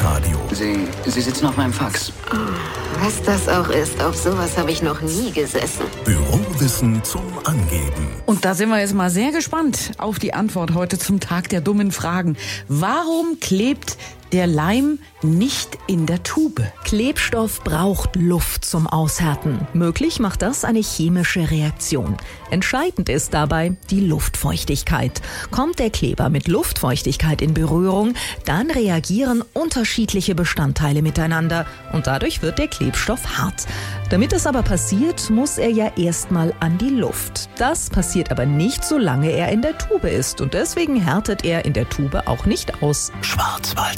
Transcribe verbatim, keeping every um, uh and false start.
Live-Radio. Sie, Sie sitzen auf meinem Fax. Was das auch ist, auf sowas habe ich noch nie gesessen. Bürowissen zum Angeben. Und da sind wir jetzt mal sehr gespannt auf die Antwort heute zum Tag der dummen Fragen. Warum klebt der Leim nicht in der Tube? Klebstoff braucht Luft zum Aushärten. Möglich macht das eine chemische Reaktion. Entscheidend ist dabei die Luftfeuchtigkeit. Kommt der Kleber mit Luftfeuchtigkeit in Berührung, dann reagieren unterschiedliche Bestandteile miteinander und dadurch wird der Klebstoff hart. Damit es aber passiert, muss er ja erstmal an die Luft. Das passiert aber nicht, solange er in der Tube ist und deswegen härtet er in der Tube auch nicht aus. Schwarzwald